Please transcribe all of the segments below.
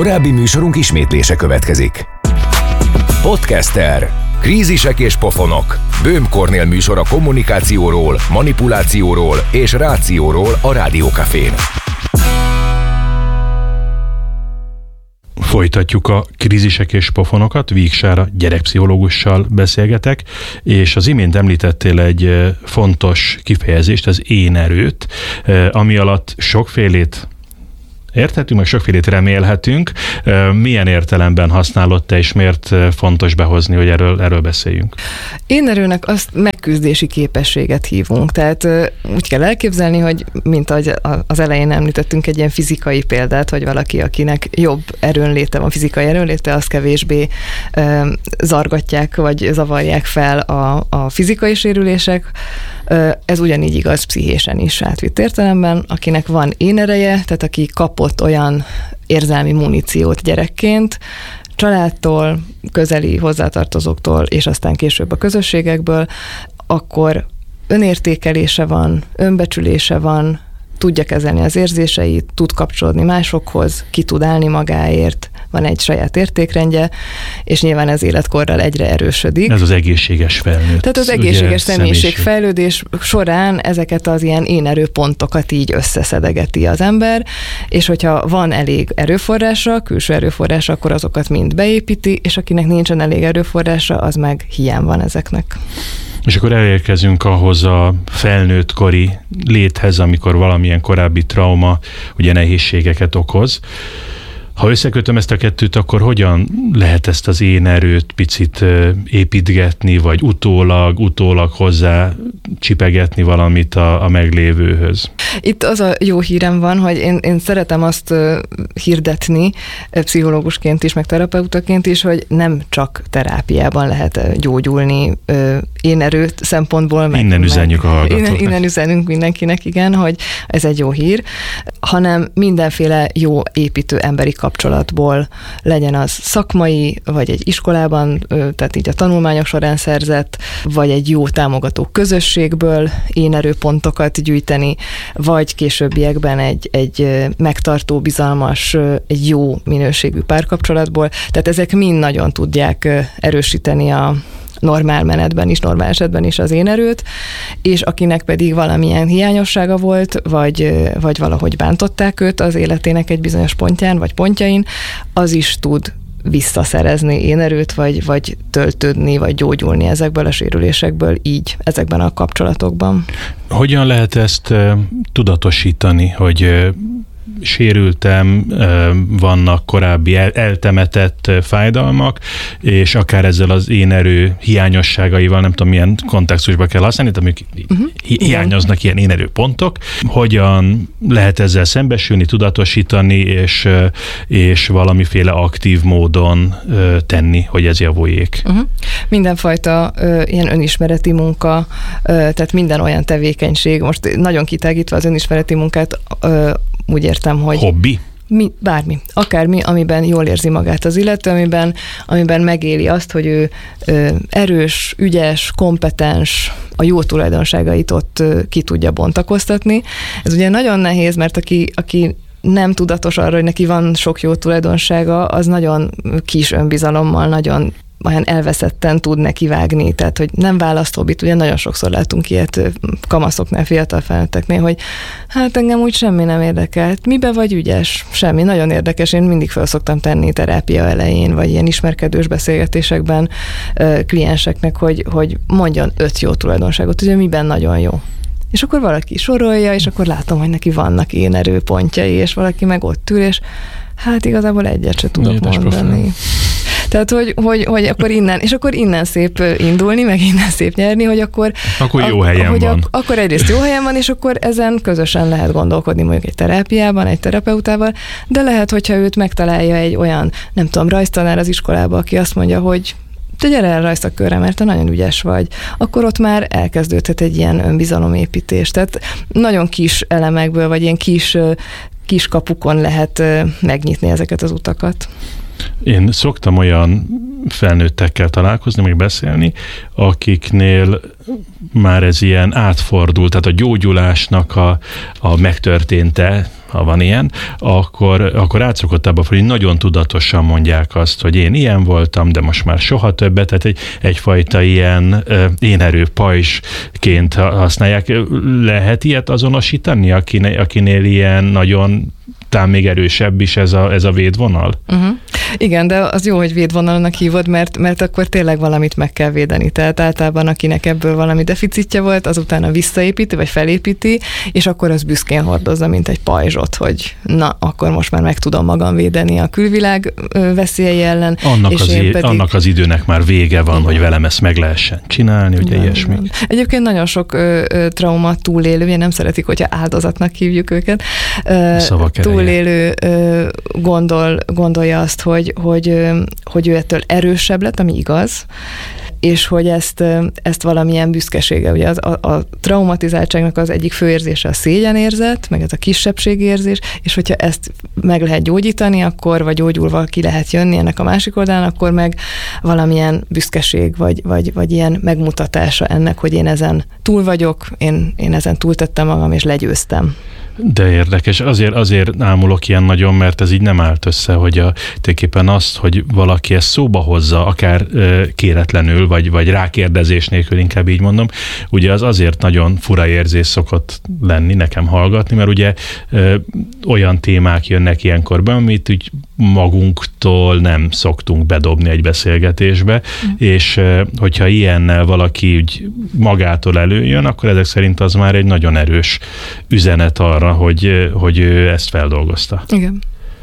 Korábbi műsorunk ismétlése következik. Podcaster. Krízisek és pofonok. Böhm Kornél műsor a kommunikációról, manipulációról és rációról a Rádió Cafén. Folytatjuk a krízisek és pofonokat, Víg Sára gyerekpszichológussal beszélgetek, és az imént említettél egy fontos kifejezést, az én erőt, ami alatt sokfélét érthetünk, meg sokfélét remélhetünk. Milyen értelemben használod te, és miért fontos behozni, hogy erről beszéljünk? Én erőnek azt megküzdési képességet hívunk. Tehát úgy kell elképzelni, hogy mint ahogy az elején említettünk egy ilyen fizikai példát, hogy valaki, akinek jobb erőnléte van, fizikai erőnléte, azt kevésbé zargatják, vagy zavarják fel a fizikai sérülések. Ez ugyanígy igaz pszichésen is átvitt értelemben. Akinek van én ereje, tehát aki kapott olyan érzelmi muníciót gyerekként, családtól, közeli hozzátartozóktól, és aztán később a közösségekből, akkor önértékelése van, önbecsülése van, tudja kezelni az érzéseit, tud kapcsolódni másokhoz, ki tud állni magáért, van egy saját értékrendje, és nyilván ez életkorral egyre erősödik. Ez az egészséges felnőtt. Tehát az egészséges személyiségfejlődés során ezeket az ilyen én erőpontokat így összeszedegeti az ember, és hogyha van elég erőforrása, külső erőforrása, akkor azokat mind beépíti, és akinek nincsen elég erőforrása, az meg hiány van ezeknek. És akkor elérkezünk ahhoz a felnőtt kori léthez, amikor valamilyen korábbi trauma ugye nehézségeket okoz. Ha összekötöm ezt a kettőt, akkor hogyan lehet ezt az én erőt picit építgetni, vagy utólag hozzá csipegetni valamit a meglévőhöz? Itt az a jó hírem van, hogy én szeretem azt hirdetni pszichológusként is, meg terapeutaként is, hogy nem csak terápiában lehet gyógyulni én erőt szempontból. Innen üzenjük a hallgatóknak. Innen üzenünk mindenkinek, igen, hogy ez egy jó hír, hanem mindenféle jó építő emberi kapcsolatból, legyen az szakmai, vagy egy iskolában, tehát így a tanulmányok során szerzett, vagy egy jó támogató közösségből én erőpontokat gyűjteni, vagy későbbiekben egy megtartó, bizalmas, egy jó minőségű párkapcsolatból. Tehát ezek mind nagyon tudják erősíteni a normál menetben is, normál esetben is az én erőt, és akinek pedig valamilyen hiányossága volt, vagy valahogy bántották őt az életének egy bizonyos pontján, vagy pontjain, az is tud visszaszerezni én erőt, vagy töltődni, vagy gyógyulni ezekből a sérülésekből így, ezekben a kapcsolatokban. Hogyan lehet ezt tudatosítani, hogy sérültem, vannak korábbi eltemetett fájdalmak, és akár ezzel az én erő hiányosságaival, nem tudom milyen kontextusba kell használni, amik hiányoznak ilyen én erőpontok. Hogyan lehet ezzel szembesülni, tudatosítani, és valamiféle aktív módon tenni, hogy ez javuljék? Mindenfajta ilyen önismereti munka, tehát minden olyan tevékenység, most nagyon kitágítva az önismereti munkát, úgy értem, hogy... Hobbi? Bármi. Akármi, amiben jól érzi magát az illető, amiben megéli azt, hogy ő erős, ügyes, kompetens, a jó tulajdonságait ott ki tudja bontakoztatni. Ez ugye nagyon nehéz, mert aki nem tudatos arra, hogy neki van sok jó tulajdonsága, az nagyon kis önbizalommal, nagyon olyan elveszetten tud nekivágni, tehát hogy nem választ hobbit, ugye nagyon sokszor látunk ilyet kamaszoknál, fiatal felnőtteknél, hogy hát engem úgy semmi nem érdekel. Mibe vagy ügyes? Semmi. Nagyon érdekes, én mindig fel szoktam tenni terápia elején, vagy ilyen ismerkedős beszélgetésekben klienseknek, hogy mondjon 5 jó tulajdonságot, ugye miben nagyon jó. És akkor valaki sorolja, és akkor látom, hogy neki vannak én erőpontjai, és valaki meg ott ül, és hát igazából egyet se tudok mondani. Tehát, hogy akkor innen szép indulni, meg innen szép nyerni, hogy akkor jó helyen van. Akkor egyrészt jó helyen van, és akkor ezen közösen lehet gondolkodni mondjuk egy terápiában, egy terapeutával, de lehet, hogyha őt megtalálja egy olyan, nem tudom, rajztanár az iskolába, aki azt mondja, hogy te gyere el rajzszakkörre, mert te nagyon ügyes vagy, akkor ott már elkezdődhet egy ilyen önbizalomépítés. Tehát nagyon kis elemekből, vagy ilyen kis kapukon lehet megnyitni ezeket az utakat. Én szoktam olyan felnőttekkel találkozni, meg beszélni, akiknél már ez ilyen átfordult, tehát a gyógyulásnak a megtörténte, ha van ilyen, akkor át szokott abba fordulni, nagyon tudatosan mondják azt, hogy én ilyen voltam, de most már soha többet, tehát egyfajta ilyen énerő pajzsként használják. Lehet ilyet azonosítani, akinél ilyen nagyon talán még erősebb is ez a védvonal? Uh-huh. Igen, de az jó, hogy védvonalnak hívod, mert akkor tényleg valamit meg kell védeni. Tehát általában akinek ebből valami deficitje volt, azután visszaépíti, vagy felépíti, és akkor az büszkén hordozza, mint egy pajzsot, hogy na, akkor most már meg tudom magam védeni a külvilág veszélyei ellen. Annak az időnek már vége van, igen, hogy velem ezt meg lehessen csinálni, ugye ilyesmi. Egyébként nagyon sok trauma túlélő, ugye nem szeretik, hogyha áldozatnak hívjuk őket, túlélő gondolja azt, hogy ő ettől erősebb lett, ami igaz, és hogy ezt valamilyen büszkesége. Ugye a traumatizáltságnak az egyik fő érzése a szégyenérzet, meg ez a kisebbségérzés, és hogyha ezt meg lehet gyógyítani, akkor, vagy gyógyulva ki lehet jönni ennek a másik oldalán, akkor meg valamilyen büszkeség, vagy ilyen megmutatása ennek, hogy én ezen túl vagyok, én ezen túltettem magam, és legyőztem. De érdekes, azért ámulok ilyen nagyon, mert ez így nem állt össze, hogy tulajdonképpen azt, hogy valaki ezt szóba hozza, akár kéretlenül, vagy rákérdezés nélkül, inkább így mondom, ugye az azért nagyon fura érzés szokott lenni nekem hallgatni, mert ugye olyan témák jönnek ilyenkor be, amit úgy magunktól nem szoktunk bedobni egy beszélgetésbe, és hogyha ilyennel valaki úgy magától előjön, akkor ezek szerint az már egy nagyon erős üzenet arra, hogy ő ezt feldolgozta. Igen.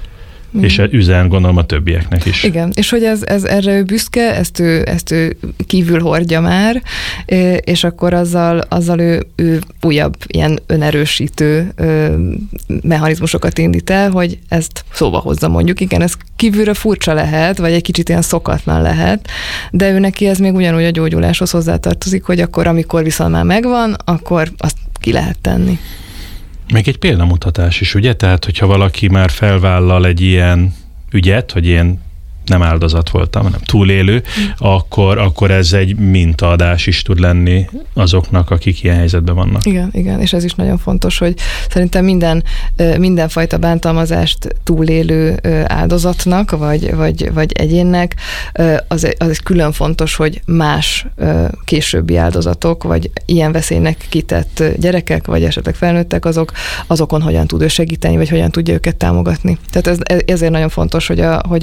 És üzen, gondolom, a többieknek is. Igen, és hogy ez erre ő büszke, ezt ő kívül hordja már, és akkor azzal ő újabb ilyen önerősítő mechanizmusokat indít el, hogy ezt szóba hozza mondjuk. Igen, ez kívülre furcsa lehet, vagy egy kicsit ilyen szokatlan lehet, de ő neki ez még ugyanúgy a gyógyuláshoz hozzátartozik, hogy akkor, amikor viszont már megvan, akkor azt ki lehet tenni. Még egy példamutatás is, ugye? Tehát, hogyha valaki már felvállal egy ilyen ügyet, hogy én nem áldozat voltam, hanem túlélő, akkor ez egy mintaadás is tud lenni azoknak, akik ilyen helyzetben vannak. Igen, és ez is nagyon fontos, hogy szerintem mindenfajta bántalmazást túlélő áldozatnak, vagy egyénnek az egy külön fontos, hogy más későbbi áldozatok, vagy ilyen veszélynek kitett gyerekek, vagy esetleg felnőttek, azokon hogyan tud ő segíteni, vagy hogyan tudja őket támogatni. Tehát ezért nagyon fontos, hogy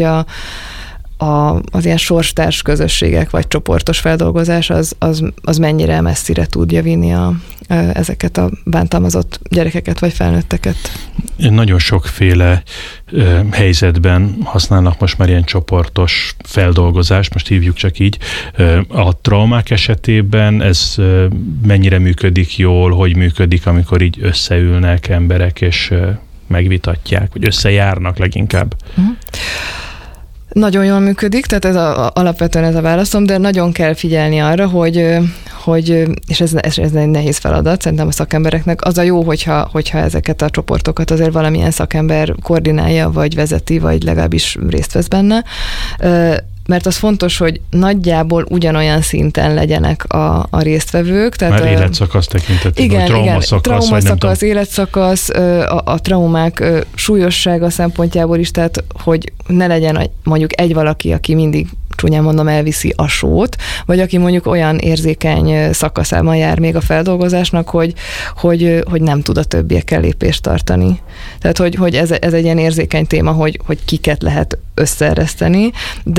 az ilyen sorstárs közösségek, vagy csoportos feldolgozás az mennyire messzire tudja vinni ezeket a bántalmazott gyerekeket, vagy felnőtteket. Nagyon sokféle helyzetben használnak most már ilyen csoportos feldolgozást, most hívjuk csak így. A traumák esetében ez mennyire működik jól, hogy működik, amikor így összeülnek emberek, és megvitatják, vagy összejárnak leginkább? Nagyon jól működik, tehát alapvetően ez a válaszom, de nagyon kell figyelni arra, hogy és ez egy nehéz feladat, szerintem a szakembereknek. Az a jó, hogyha ezeket a csoportokat azért valamilyen szakember koordinálja, vagy vezeti, vagy legalábbis részt vesz benne, mert az fontos, hogy nagyjából ugyanolyan szinten legyenek a résztvevők. Tehát már életszakasz tekintetében, igen, traumaszakasz, életszakasz, a traumák súlyossága szempontjából is, tehát hogy ne legyen mondjuk egy valaki, aki mindig csúnyán mondom, elviszi a sót, vagy aki mondjuk olyan érzékeny szakaszában jár még a feldolgozásnak, hogy nem tud a többiekkel lépést tartani. Tehát, hogy ez egy ilyen érzékeny téma, hogy kiket lehet összeereszteni,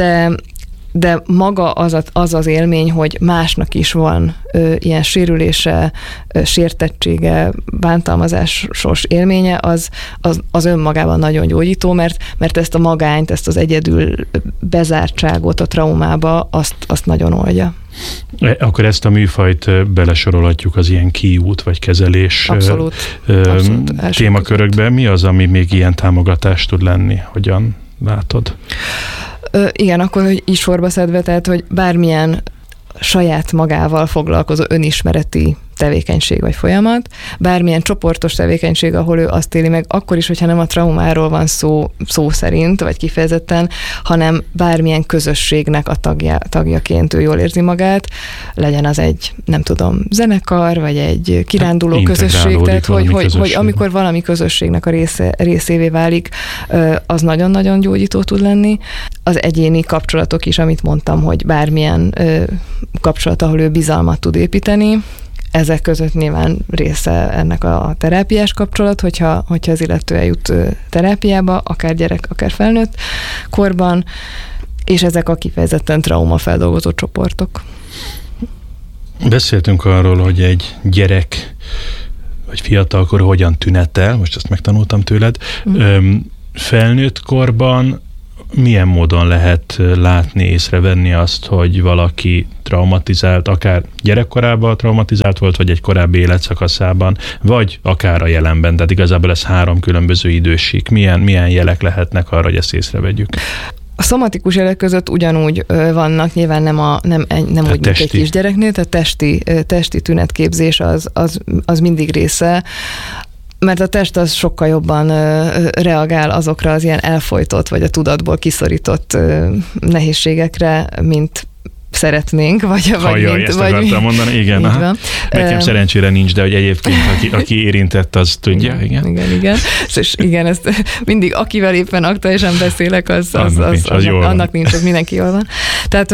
de maga az élmény, hogy másnak is van ilyen sérülése, sértettsége, bántalmazásos élménye, az önmagában nagyon gyógyító, mert ezt a magányt, ezt az egyedül bezártságot a traumába, azt nagyon oldja. Akkor ezt a műfajt belesorolhatjuk az ilyen kiút vagy kezelés abszolút témakörökbe. Mi az, ami még ilyen támogatást tud lenni? Hogyan látod? Igen, akkor hogy is sorba szedve, tehát, hogy bármilyen saját magával foglalkozó önismereti tevékenység vagy folyamat, bármilyen csoportos tevékenység, ahol ő azt éli meg, akkor is, hogyha nem a traumáról van szó szerint, vagy kifejezetten, hanem bármilyen közösségnek a tagjaként ő jól érzi magát, legyen az egy, nem tudom, zenekar, vagy egy kiránduló közösség, tehát hogy amikor valami közösségnek a részévé válik, az nagyon-nagyon gyógyító tud lenni. Az egyéni kapcsolatok is, amit mondtam, hogy bármilyen kapcsolat, ahol ő bizalmat tud építeni, ezek között nyilván része ennek a terápiás kapcsolat, hogyha az illető eljut terápiába, akár gyerek, akár felnőtt korban, és ezek a kifejezetten traumafeldolgozó csoportok. Beszéltünk arról, hogy egy gyerek vagy fiatalkor hogyan tünetel, most ezt megtanultam tőled. Felnőtt korban milyen módon lehet látni, észrevenni azt, hogy valaki traumatizált, akár gyerekkorában traumatizált volt, vagy egy korábbi életszakaszában, vagy akár a jelenben, tehát igazából ez 3 különböző idősík. Milyen jelek lehetnek arra, hogy ezt észrevegyük? A szomatikus jelek között ugyanúgy vannak, nyilván nem úgy, mint egy kisgyereknél, tehát testi tünetképzés az mindig része, mert a test az sokkal jobban reagál azokra az ilyen elfojtott, vagy a tudatból kiszorított nehézségekre, mint szeretnénk, vagy ezt akartam mondani, igen. Nekem szerencsére nincs, de hogy egyébként aki érintett, az tudja, igen. Igen. És igen, ezt mindig akivel éppen aktuálisan beszélek, annak nincs, az mindenki jól van. Tehát,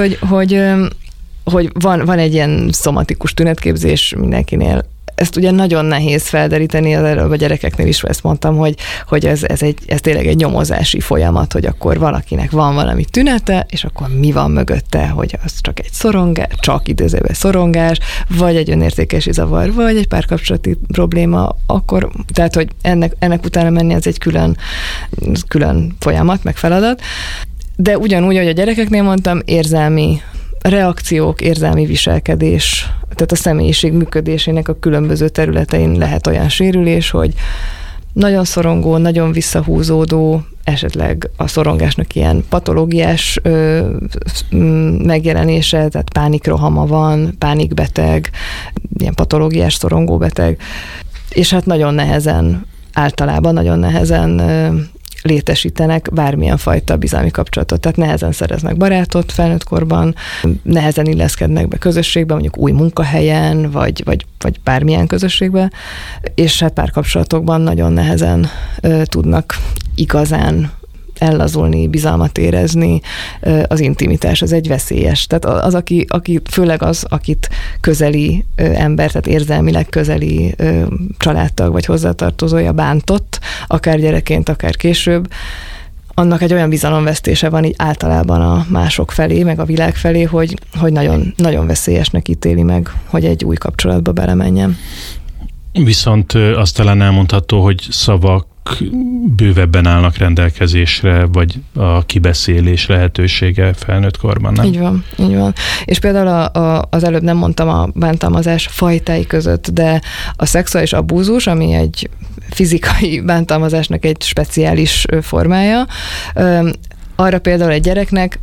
hogy van egy ilyen szomatikus tünetképzés mindenkinél. Ezt ugye nagyon nehéz felderíteni, a gyerekeknél is ezt mondtam, hogy ez tényleg egy nyomozási folyamat, hogy akkor valakinek van valami tünete, és akkor mi van mögötte, hogy az csak egy szorongás, csak idézőben szorongás, vagy egy önértékelési zavar, vagy egy párkapcsolati probléma, akkor, tehát, hogy ennek utána menni, ez egy külön folyamat, meg feladat. De ugyanúgy, ahogy a gyerekeknél mondtam, érzelmi reakciók, érzelmi viselkedés, tehát a személyiség működésének a különböző területein lehet olyan sérülés, hogy nagyon szorongó, nagyon visszahúzódó, esetleg a szorongásnak ilyen patológiás megjelenése, tehát pánikrohama van, pánikbeteg, ilyen patológiás szorongóbeteg, és hát általában nagyon nehezen létesítenek bármilyen fajta bizalmi kapcsolatot. Tehát nehezen szereznek barátot felnőtt korban, nehezen illeszkednek be közösségbe, mondjuk új munkahelyen, vagy bármilyen közösségbe, és hát párkapcsolatokban nagyon nehezen tudnak igazán ellazulni, bizalmat érezni, az intimitás, az egy veszélyes. Tehát az, aki főleg akit közeli ember, tehát érzelmileg közeli családtag vagy hozzátartozója bántott, akár gyerekként, akár később, annak egy olyan bizalomvesztése van így általában a mások felé, meg a világ felé, hogy nagyon, nagyon veszélyesnek ítéli meg, hogy egy új kapcsolatba belemenjen. Viszont azt talán elmondható, hogy szavak bővebben állnak rendelkezésre, vagy a kibeszélés lehetősége felnőtt korban, nem? Így van. És például az előbb nem mondtam a bántalmazás fajtái között, de a szexuális abúzus, ami egy fizikai bántalmazásnak egy speciális formája, arra például egy gyereknek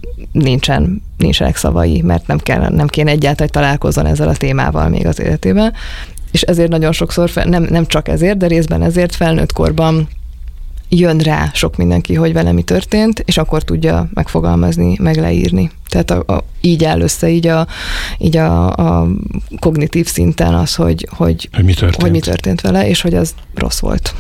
nincsenek szavai, mert nem kéne egyáltalán találkozzon ezzel a témával még az életében. És ezért nagyon sokszor, nem csak ezért, de részben ezért felnőtt korban jön rá sok mindenki, hogy vele mi történt, és akkor tudja megfogalmazni, meg leírni. Tehát így áll össze így a kognitív szinten az, hogy mi történt vele, és hogy az rossz volt.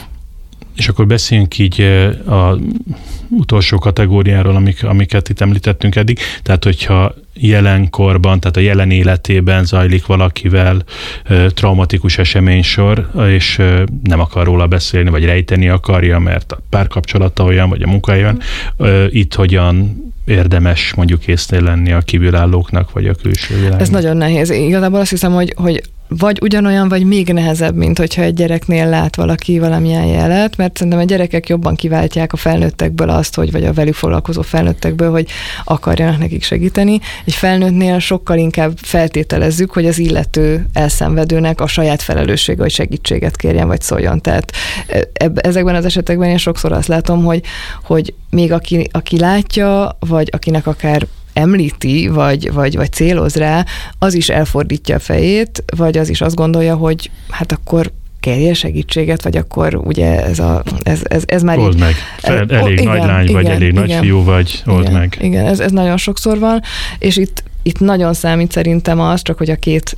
És akkor beszéljünk így a utolsó kategóriáról, amiket itt említettünk eddig. Tehát, hogyha jelenkorban, tehát a jelen életében zajlik valakivel traumatikus eseménysor, és nem akar róla beszélni, vagy rejteni akarja, mert a párkapcsolata olyan, vagy a munkája olyan, itt hogyan érdemes mondjuk észnél lenni a kívülállóknak, vagy a külső világnak? Ez nagyon nehéz. Igazából azt hiszem, hogy vagy ugyanolyan, vagy még nehezebb, mint hogyha egy gyereknél lát valaki valamilyen jelet, mert szerintem a gyerekek jobban kiváltják a felnőttekből azt, vagy a velük foglalkozó felnőttekből, hogy akarjanak nekik segíteni. Egy felnőttnél sokkal inkább feltételezzük, hogy az illető elszenvedőnek a saját felelőssége, hogy segítséget kérjen, vagy szóljon. Tehát ezekben az esetekben én sokszor azt látom, hogy még aki látja, vagy akinek akár említi, vagy céloz rá, az is elfordítja a fejét, vagy az is azt gondolja, hogy hát akkor kérje segítséget, vagy akkor ugye ez már old így... meg. Elég igen, nagy lány, vagy elég nagy fiú, vagy old meg. Igen, ez nagyon sokszor van, és itt nagyon számít szerintem az, csak hogy a két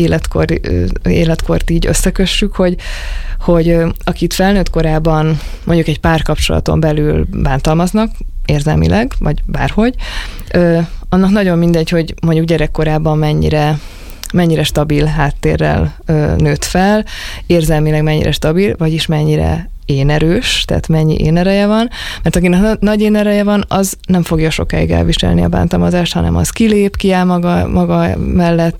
életkort így összekössük, hogy akit felnőtt korában mondjuk egy párkapcsolaton belül bántalmaznak, érzelmileg, vagy bárhogy, annak nagyon mindegy, hogy mondjuk gyerekkorában mennyire stabil háttérrel nőtt fel, érzelmileg mennyire stabil, vagyis mennyire énerős, tehát mennyi énereje van, mert akinek nagy énereje van, az nem fogja sokáig elviselni a bántalmazást, hanem az kilép, kiáll maga mellett,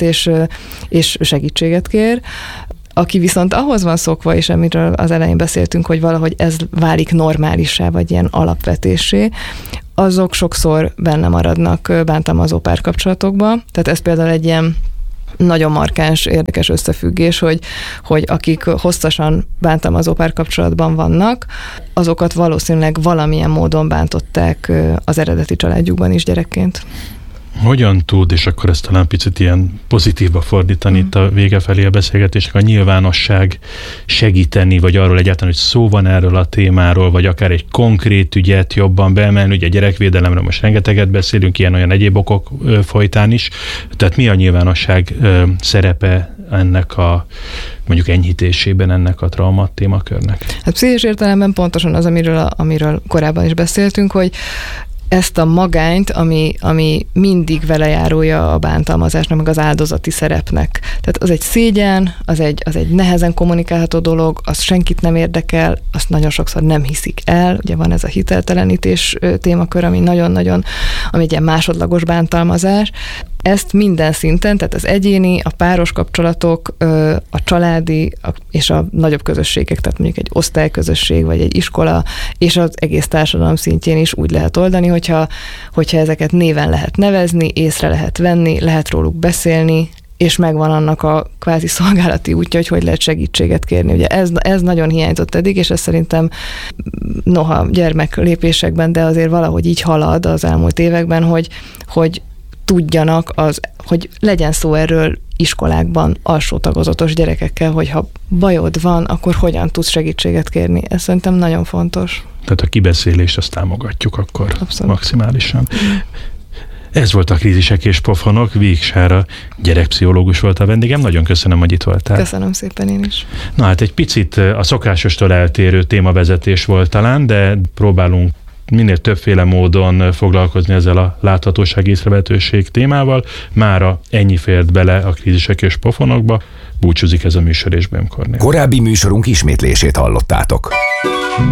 és segítséget kér. Aki viszont ahhoz van szokva, és amiről az elején beszéltünk, hogy valahogy ez válik normálissá, vagy ilyen alapvetésé, azok sokszor benne maradnak bántalmazó párkapcsolatokba. Tehát ez például egy ilyen nagyon markáns, érdekes összefüggés, hogy akik hosszasan bántalmazó párkapcsolatban vannak, azokat valószínűleg valamilyen módon bántották az eredeti családjukban is gyerekként. Hogyan tud, és akkor ezt talán picit ilyen pozitívba fordítani itt a vége felé a beszélgetésnek, a nyilvánosság segíteni, vagy arról egyáltalán, hogy szó van erről a témáról, vagy akár egy konkrét ügyet jobban beemelni, ugye gyerekvédelemről most rengeteget beszélünk, ilyen-olyan egyéb okok folytán is, tehát mi a nyilvánosság szerepe ennek a mondjuk enyhítésében ennek a trauma témakörnek? Hát pszichés értelemben pontosan az, amiről korábban is beszéltünk, hogy ezt a magányt, ami mindig vele járója a bántalmazásnak, meg az áldozati szerepnek. Tehát az egy szégyen, az egy nehezen kommunikálható dolog, az senkit nem érdekel, azt nagyon sokszor nem hiszik el, ugye van ez a hiteltelenítés témakör, ami nagyon-nagyon, ami egy ilyen másodlagos bántalmazás. Ezt minden szinten, tehát az egyéni, a páros kapcsolatok, a családi és a nagyobb közösségek, tehát mondjuk egy osztályközösség, vagy egy iskola, és az egész társadalom szintjén is úgy lehet oldani, hogyha ezeket néven lehet nevezni, észre lehet venni, lehet róluk beszélni, és megvan annak a kvázi szolgálati útja, hogy lehet segítséget kérni. Ugye ez nagyon hiányzott eddig, és ez szerintem noha gyermeklépésekben, de azért valahogy így halad az elmúlt években, hogy tudjanak, hogy legyen szó erről iskolákban alsó tagozatos gyerekekkel, hogy ha bajod van, akkor hogyan tudsz segítséget kérni. Ez szerintem nagyon fontos. Tehát a kibeszélést azt támogatjuk akkor abszolút. Maximálisan. Ez volt a Krízisek és Pofonok. Víg Sára gyerekpszichológus volt a vendégem. Nagyon köszönöm, hogy itt voltál. Köszönöm szépen én is. Na hát egy picit a szokásostól eltérő témavezetés volt talán, de próbálunk minél többféle módon foglalkozni ezzel a láthatóság észrevehetőség témával. Mára ennyi fért bele a Krízisek és Pofonokba. Búcsúzik ez a műsor, és Böhm Kornél. Korábbi műsorunk ismétlését hallottátok.